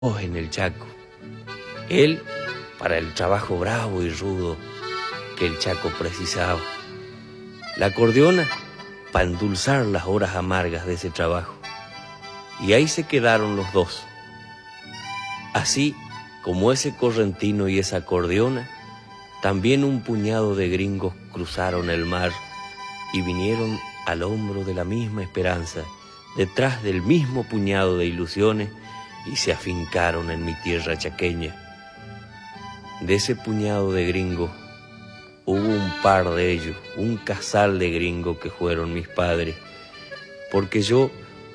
en el Chaco. Él para el trabajo bravo y rudo que el Chaco precisaba. La acordeona para endulzar las horas amargas de ese trabajo. Y ahí se quedaron los dos. Así como ese correntino y esa acordeona, también un puñado de gringos cruzaron el mar y vinieron al hombro de la misma esperanza, detrás del mismo puñado de ilusiones, y se afincaron en mi tierra chaqueña. De ese puñado de gringos hubo un par de ellos, un casal de gringos que fueron mis padres, porque yo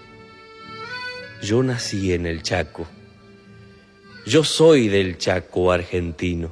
nací en el Chaco. Yo soy del Chaco argentino,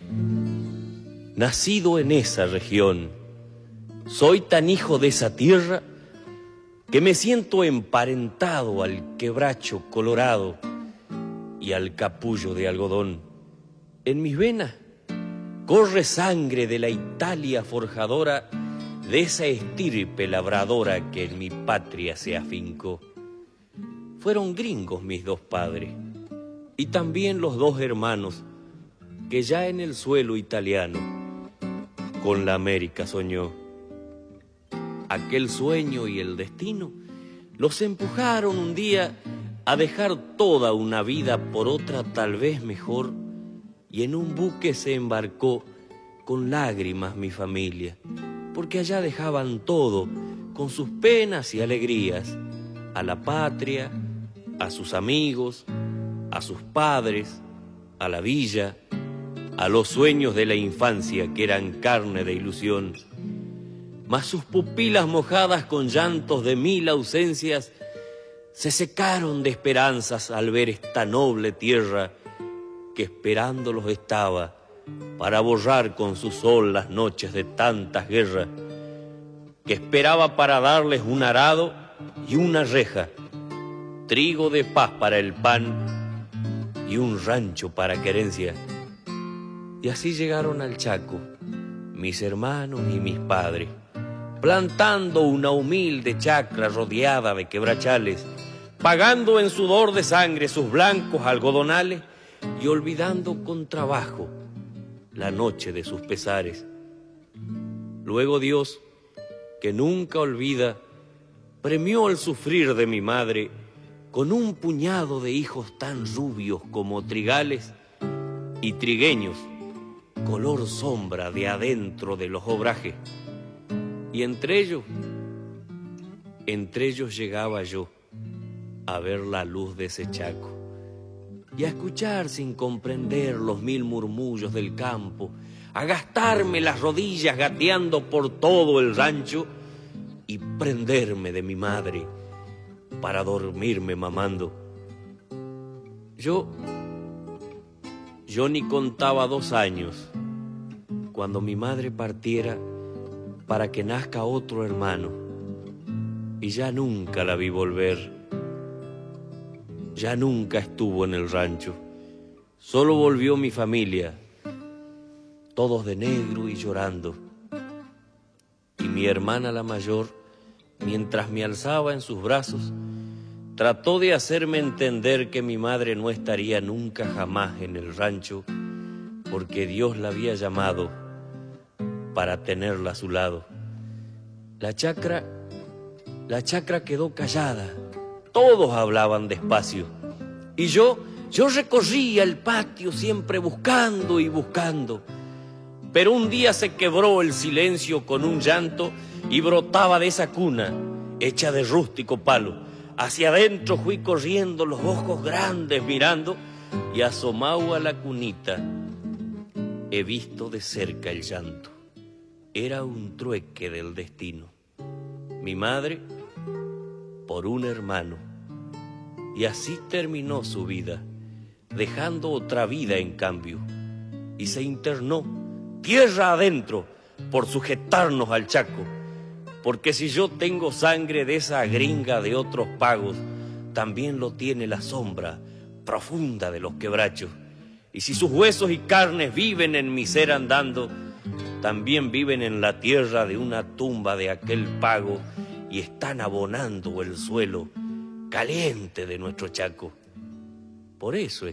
nacido en esa región. Soy tan hijo de esa tierra que me siento emparentado al quebracho colorado y al capullo de algodón. En mis venas corre sangre de la Italia forjadora, de esa estirpe labradora que en mi patria se afincó. Fueron gringos mis dos padres, y también los dos hermanos, que ya en el suelo italiano con la América soñó. Aquel sueño y el destino los empujaron un día a dejar toda una vida por otra tal vez mejor, y en un buque se embarcó con lágrimas mi familia, porque allá dejaban todo, con sus penas y alegrías, a la patria, a sus amigos, a sus padres, a la villa, a los sueños de la infancia que eran carne de ilusión. Mas sus pupilas mojadas con llantos de mil ausencias se secaron de esperanzas al ver esta noble tierra que esperándolos estaba para borrar con su sol las noches de tantas guerras, que esperaba para darles un arado y una reja, trigo de paz para el pan y un rancho para querencia. Y así llegaron al Chaco, mis hermanos y mis padres, plantando una humilde chacra rodeada de quebrachales, pagando en sudor de sangre sus blancos algodonales y olvidando con trabajo la noche de sus pesares. Luego Dios, que nunca olvida, premió el sufrir de mi madre con un puñado de hijos tan rubios como trigales y trigueños, color sombra de adentro de los obrajes. Y entre ellos llegaba yo a ver la luz de ese Chaco y a escuchar sin comprender los mil murmullos del campo, a gastarme las rodillas gateando por todo el rancho y prenderme de mi madre para dormirme mamando. Yo ni contaba 2 años cuando mi madre partiera para que nazca otro hermano, y ya nunca la vi volver. Ya nunca estuvo en el rancho. Solo volvió mi familia, todos de negro y llorando. Y mi hermana la mayor, mientras me alzaba en sus brazos, trató de hacerme entender que mi madre no estaría nunca jamás en el rancho, porque Dios la había llamado para tenerla a su lado. La chacra quedó callada. Todos hablaban despacio, y yo recorría el patio siempre buscando y buscando. Pero un día se quebró el silencio con un llanto y brotaba de esa cuna, hecha de rústico palo. Hacia adentro fui corriendo, los ojos grandes mirando, y asomado a la cunita he visto de cerca el llanto. Era un trueque del destino. Mi madre por un hermano, y así terminó su vida, dejando otra vida en cambio, y se internó tierra adentro por sujetarnos al Chaco, porque si yo tengo sangre de esa gringa de otros pagos, también lo tiene la sombra profunda de los quebrachos, y si sus huesos y carnes viven en mi ser andando, también viven en la tierra de una tumba de aquel pago, y están abonando el suelo caliente de nuestro Chaco. por eso